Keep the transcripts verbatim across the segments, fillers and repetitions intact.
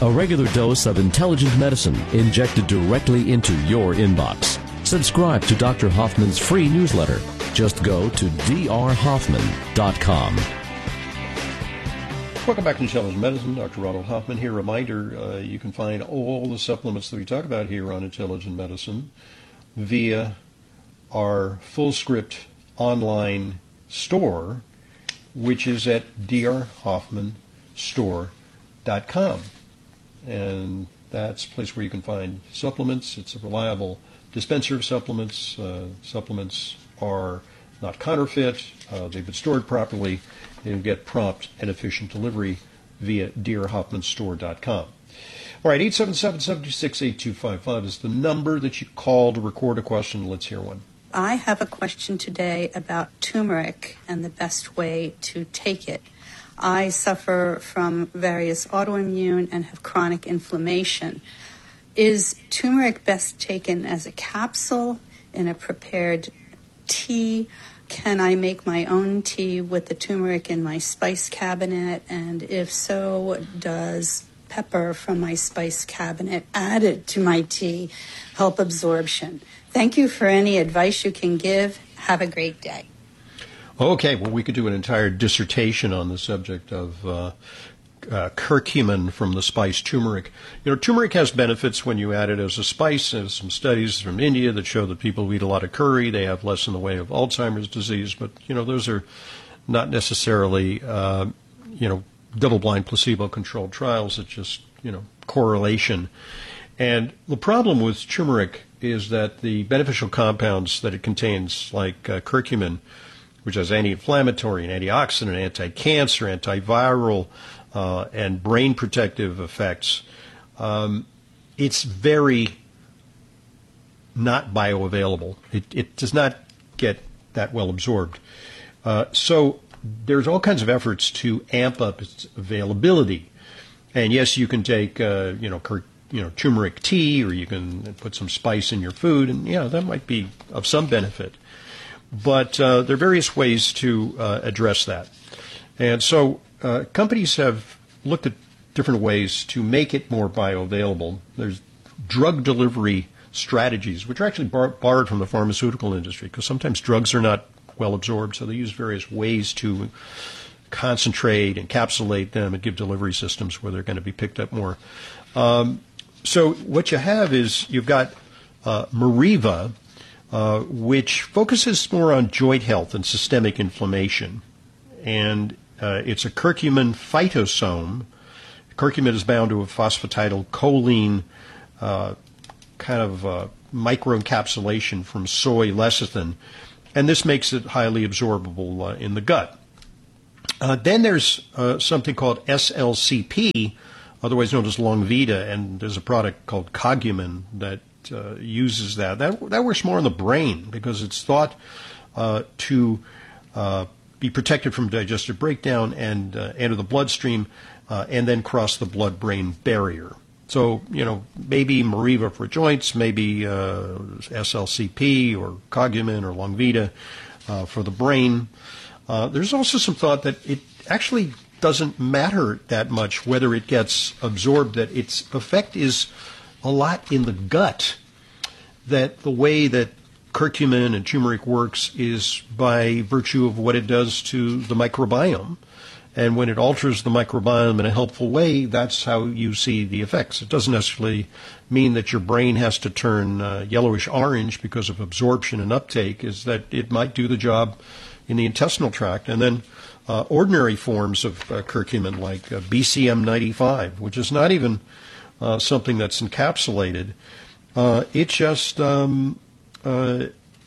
A regular dose of intelligent medicine injected directly into your inbox. Subscribe to Doctor Hoffman's free newsletter. Just go to d r hoffman dot com. Welcome back to Intelligent Medicine. Doctor Ronald Hoffman here. Reminder, uh, you can find all the supplements that we talk about here on Intelligent Medicine via our FullScript online store, which is at d r hoffman store dot com. And that's a place where you can find supplements. It's a reliable dispenser of supplements. Uh, supplements are not counterfeit. Uh, they've been stored properly. And you get prompt and efficient delivery via d r hoffman store dot com. All right, eight seven seven, seven two six, eight two five five is the number that you call to record a question. Let's hear one. I have a question today about turmeric and the best way to take it. I suffer from various autoimmune and have chronic inflammation. Is turmeric best taken as a capsule, in a prepared tea? Can I make my own tea with the turmeric in my spice cabinet? And if so, does pepper from my spice cabinet added to my tea help absorption? Thank you for any advice you can give. Have a great day. Okay, well, we could do an entire dissertation on the subject of uh, uh, curcumin from the spice turmeric. You know, turmeric has benefits when you add it as a spice. There's some studies from India that show that people who eat a lot of curry, they have less in the way of Alzheimer's disease. But, you know, those are not necessarily, uh, you know, double-blind placebo-controlled trials. It's just, you know, correlation. And the problem with turmeric is that the beneficial compounds that it contains, like uh, curcumin, which has anti-inflammatory and antioxidant, anti-cancer, antiviral, uh, and brain protective effects, um, it's very not bioavailable. It, it does not get that well absorbed. Uh, so there's all kinds of efforts to amp up its availability. And yes, you can take, uh, you know, cur- you know, turmeric tea, or you can put some spice in your food, and yeah, that might be of some benefit. But uh, there are various ways to uh, address that. And so uh, companies have looked at different ways to make it more bioavailable. There's drug delivery strategies, which are actually bar- borrowed from the pharmaceutical industry, because sometimes drugs are not well absorbed, so they use various ways to concentrate, encapsulate them, and give delivery systems where they're going to be picked up more. Um, so what you have is you've got uh, Meriva, Uh, which focuses more on joint health and systemic inflammation. And uh, it's a curcumin phytosome. Curcumin is bound to a phosphatidylcholine uh, kind of uh, microencapsulation from soy lecithin, and this makes it highly absorbable uh, in the gut. Uh, then there's uh, something called S L C P, otherwise known as Longvita, and there's a product called Cogumin that Uh, uses that. that. That works more on the brain because it's thought uh, to uh, be protected from digestive breakdown and uh, enter the bloodstream uh, and then cross the blood-brain barrier. So, you know, maybe Meriva for joints, maybe uh, S L C P or Cogumin or Longvita uh, for the brain. Uh, there's also some thought that it actually doesn't matter that much whether it gets absorbed, that its effect is a lot in the gut, that the way that curcumin and turmeric works is by virtue of what it does to the microbiome. And when it alters the microbiome in a helpful way, that's how you see the effects. It doesn't necessarily mean that your brain has to turn uh, yellowish orange because of absorption and uptake, is that it might do the job in the intestinal tract. And then uh, ordinary forms of uh, curcumin, like uh, B C M ninety-five, which is not even Uh, something that's encapsulated. Uh, it's just um, uh,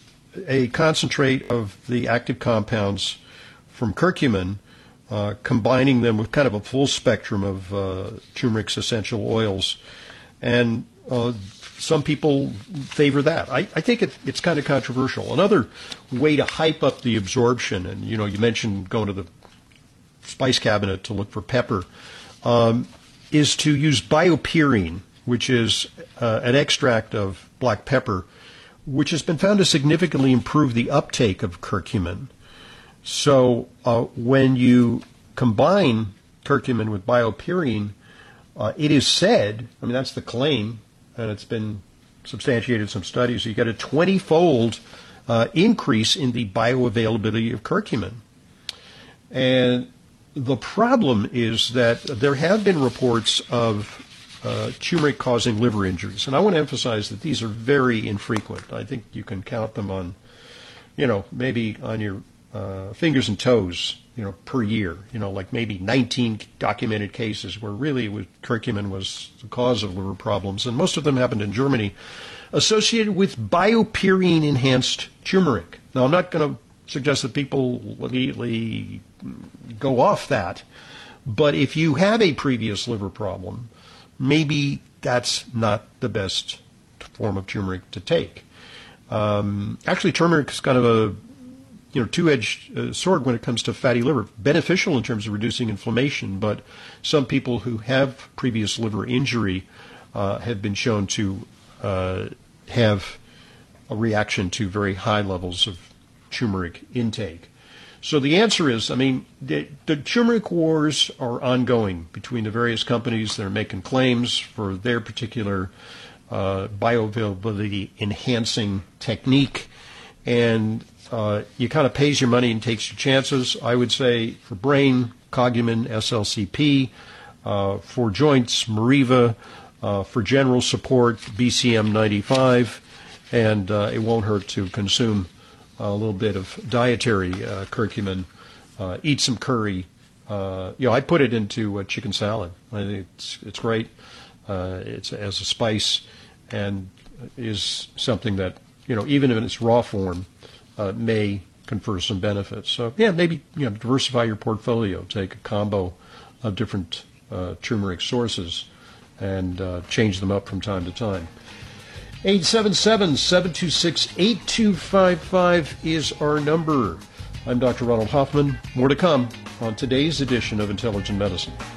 a concentrate of the active compounds from curcumin, uh, combining them with kind of a full spectrum of uh, turmeric's essential oils. And uh, some people favor that. I, I think it, it's kind of controversial. Another way to hype up the absorption, and you know, you mentioned going to the spice cabinet to look for pepper, um, is to use BioPerine, which is uh, an extract of black pepper, which has been found to significantly improve the uptake of curcumin. So uh, when you combine curcumin with BioPerine, Uh, it is said, I mean, that's the claim, and it's been substantiated in some studies, you get a twenty-fold uh, increase in the bioavailability of curcumin. And the problem is that there have been reports of uh, turmeric causing liver injuries. And I want to emphasize that these are very infrequent. I think you can count them on, you know, maybe on your uh, fingers and toes, you know, per year. You know, like maybe nineteen documented cases where really was, curcumin was the cause of liver problems. And most of them happened in Germany, associated with biopyrine-enhanced turmeric. Now, I'm not going to suggest that people immediately go off that, but if you have a previous liver problem, maybe that's not the best form of turmeric to take. Um, actually, turmeric is kind of a you know two-edged uh, sword when it comes to fatty liver. Beneficial in terms of reducing inflammation, but some people who have previous liver injury uh, have been shown to uh, have a reaction to very high levels of turmeric intake. So the answer is, I mean, the, the turmeric wars are ongoing between the various companies that are making claims for their particular uh, bioavailability enhancing technique, and uh, you kind of pays your money and takes your chances. I would say for brain, Coggumin, S L C P, uh, for joints, Meriva, uh, for general support, B C M ninety-five, and uh, it won't hurt to consume a little bit of dietary uh, curcumin. Uh, eat some curry. Uh, you know, I put it into uh, chicken salad. I think it's it's great. Uh, it's as a spice, and is something that you know even in its raw form uh, may confer some benefits. So yeah, maybe you know diversify your portfolio. Take a combo of different uh, turmeric sources and uh, change them up from time to time. eight seven seven, seven two six, eight two five five is our number. I'm Doctor Ronald Hoffman. More to come on today's edition of Intelligent Medicine.